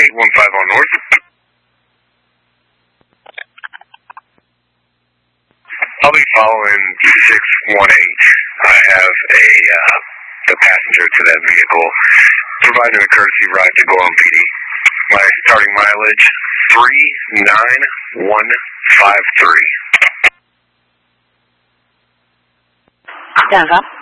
815 on North. I'll be following 618. I have the passenger to that vehicle providing a courtesy ride to Gorham PD. My starting mileage, 39153. Denver.